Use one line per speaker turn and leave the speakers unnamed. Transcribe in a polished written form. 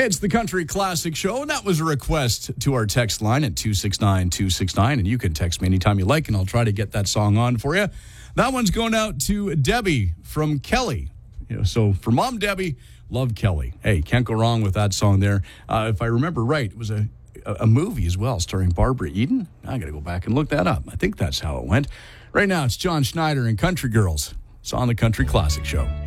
It's the Country Classic Show, and that was a request to our text line at 269-269, and you can text me anytime you like, and I'll try to get that song on for you. That one's going out to Debbie from Kelly. So for Mom Debbie, love Kelly. Hey, can't go wrong with that song there. If I remember right, it was a movie as well starring Barbara Eden. I got to go back and look that up. I think that's how it went. Right now, it's John Schneider and Country Girls. It's on the Country Classic Show.